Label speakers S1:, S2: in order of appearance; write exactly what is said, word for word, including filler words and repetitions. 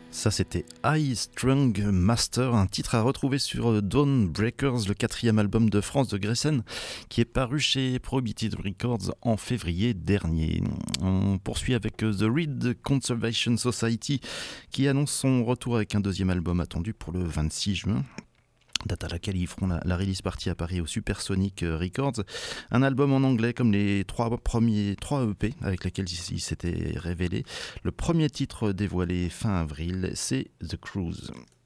S1: Ça, c'était High Strung Master, un titre à retrouver sur Dawn Breakers, le quatrième album de France de Grayson, qui est paru chez Prohibited Records en février dernier. On poursuit avec The Reed Conservation Society, qui annonce son retour avec un deuxième album attendu pour le vingt-six juin. Date à laquelle ils feront la, la release party à Paris au Supersonic Records. Un album en anglais comme les trois premiers trois E P avec lesquels ils, ils s'étaient révélés. Le premier titre dévoilé fin avril, c'est The Cruise.